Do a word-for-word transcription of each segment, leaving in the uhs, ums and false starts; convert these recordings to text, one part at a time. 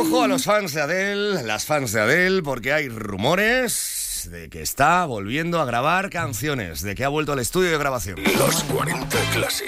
Ojo a los fans de Adele, las fans de Adele, porque hay rumores de que está volviendo a grabar canciones, de que ha vuelto al estudio de grabación. Los cuarenta Classic.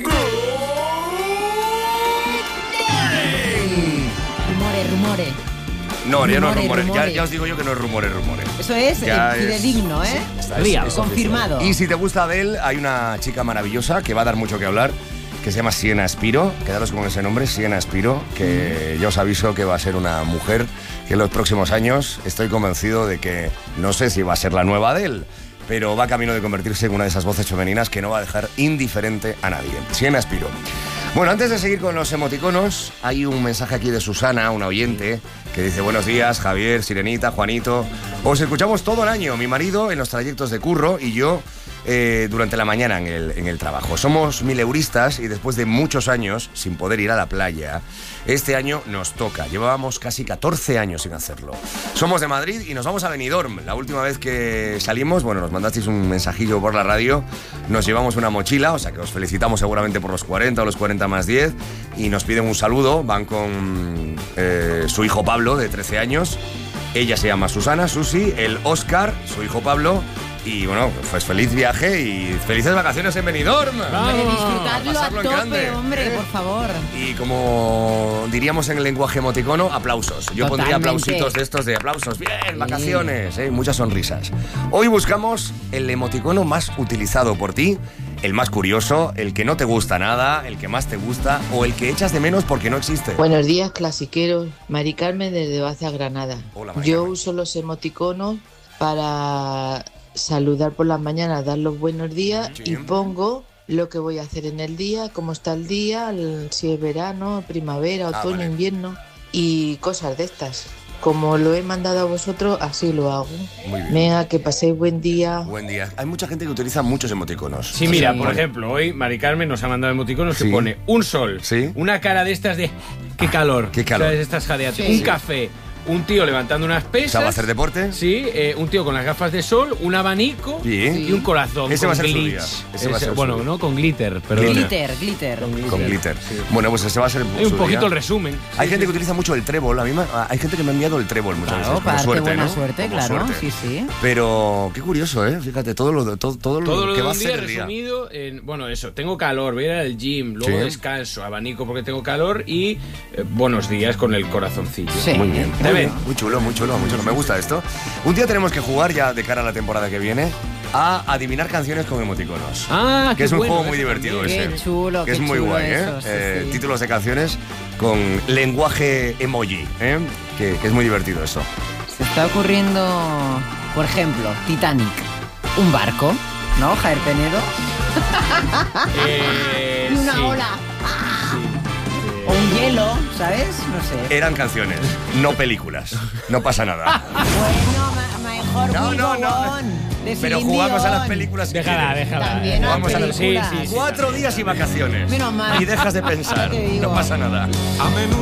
Rumores, rumores. No, ya no es Rumores, rumores. Ya, rumores. ya os digo yo que no es rumores, rumores. Eso es Ya eh, fidedigno, ¿eh? sí, está- Ría. es- es Confirmado. oficial. Y si te gusta Adele, hay una chica maravillosa que va a dar mucho que hablar, que se llama Sienna Spiro. Quedaros con ese nombre, Sienna Spiro, que ya os aviso que va a ser una mujer que en los próximos años estoy convencido de que, no sé si va a ser la nueva Adele, pero va camino de convertirse en una de esas voces femeninas que no va a dejar indiferente a nadie. Sienna Spiro. Bueno, antes de seguir con los emoticonos, hay un mensaje aquí de Susana, una oyente, que dice: buenos días, Javier, Sirenita, Juanito. Os escuchamos todo el año, mi marido en los trayectos de curro y yo eh, durante la mañana en el, en el trabajo. Somos mileuristas y después de muchos años sin poder ir a la playa, este año nos toca. Llevábamos casi catorce años sin hacerlo. Somos de Madrid y nos vamos a Benidorm. La última vez que salimos, bueno, nos mandasteis un mensajillo por la radio, nos llevamos una mochila, o sea que os felicitamos seguramente por los cuarenta o los cuarenta más diez, y nos piden un saludo. Van con eh, su hijo Pablo, de trece años. Ella se llama Susana, Susi, el Óscar, su hijo Pablo. Y bueno, pues feliz viaje y felices vacaciones en Benidorm. Hombre, disfrutadlo a pasarlo en tope, grande, hombre, ¿eh? por favor. Y como diríamos en el lenguaje emoticono, aplausos. Yo pondría Totalmente. aplausitos de estos de aplausos. Bien, vacaciones, ¿eh? Muchas sonrisas. Hoy buscamos el emoticono más utilizado por ti, el más curioso, el que no te gusta nada, el que más te gusta o el que echas de menos porque no existe. Buenos días, clasiqueros. Mari Carmen desde Baza, Granada. Hola, Mari Yo Carmen. uso los emoticonos para saludar por las mañanas, dar los buenos días Sí. y pongo lo que voy a hacer en el día, cómo está el día, el- si es verano, primavera, Ah, otoño, vale. invierno y cosas de estas. Como lo he mandado a vosotros, así lo hago. Muy bien. Venga, que paséis buen día. Buen día. Hay mucha gente que utiliza muchos emoticonos. Sí, mira, Sí. por ejemplo, hoy Mari Carmen nos ha mandado emoticonos Sí. que pone un sol, Sí. una cara de estas de qué calor, qué calor. ¿sabes? Estas jadeantes, Sí. un café, un tío levantando unas O pesas, sea, ¿va a hacer deporte? sí, eh, un tío con las gafas de sol, un abanico Bien. y un corazón Ese con va a ser su glitch. día. Ese va a Ese- ser su bueno, día. no con glitter, perdona. Glitter, glitter. Con glitter. sí. Bueno, pues ese va a ser Hay un su poquito día. el resumen. Hay Sí, gente sí. que utiliza mucho el trébol. A mí me- hay gente que me ha enviado el trébol muchas Claro, veces. para Como darte suerte, buena ¿no? suerte, Como claro. suerte. Sí, sí. Pero qué curioso, ¿eh? Fíjate, todo lo, todo, todo lo Todo lo que de va a un día hacer el día. resumido en, bueno, eso, tengo calor, voy a ir al gym, luego Sí. descanso, abanico porque tengo calor y eh, buenos días con el corazoncillo. Sí. Muy bien. Te Muy, ven. bien. Muy chulo, muy chulo, muy chulo. Me gusta esto. Un día tenemos que jugar ya de cara a la temporada que viene a adivinar canciones con emoticonos. Ah, que qué es un bueno, juego muy eso divertido también. ese. Qué chulo, que qué es muy chulo guay, ¿eh? eso, sí, Eh, sí. Títulos de canciones con lenguaje emoji, ¿eh? Que, que es muy divertido eso. Se está ocurriendo, por ejemplo, Titanic. Un barco, ¿no, Javier Penedo? Eh, Y una sí. ola. O un hielo, ¿sabes? No sé. Eran canciones, no películas. No pasa nada. Bueno, ma- mejor No, We no, Go no. On, de Pero Celine jugamos a las Dion. películas. si Déjala, quieres. déjala. También eh. a Vamos a las ver, sí, películas. sí, sí. Cuatro días y vacaciones. Menos mal. Y dejas de ¿Qué te pensar. digo? No pasa nada. A menudo